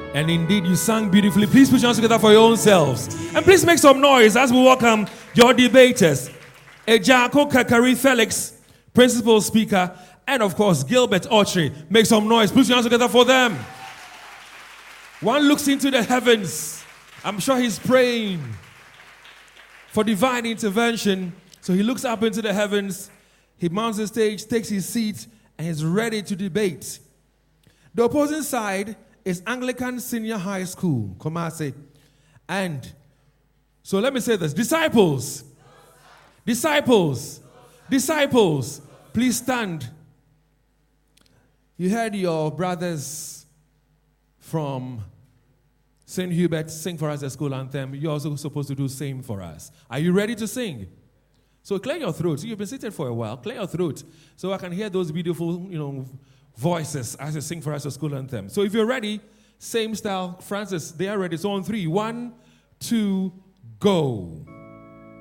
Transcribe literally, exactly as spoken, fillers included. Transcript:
And indeed, you sang beautifully. Please put your hands together for your own selves. And please make some noise as we welcome your debaters. Ejako Kakari Felix, principal speaker, and of course, Gilbert Autry. Make some noise. Put your hands together for them. One looks into the heavens. I'm sure he's praying for divine intervention. So he looks up into the heavens. He mounts the stage, takes his seat, and is ready to debate. The opposing side is Anglican Senior High School, Kumasi. And so let me say this. Disciples, disciples, disciples, please stand. You heard your brothers from Saint Hubert sing for us the school anthem. You're also supposed to do same for us. Are you ready to sing? So clear your throat. You've been seated for a while. Clear your throat so I can hear those beautiful, you know, voices as you sing for us the school anthem. So if you're ready, same style. Francis, they are ready. So on three. One, two, go.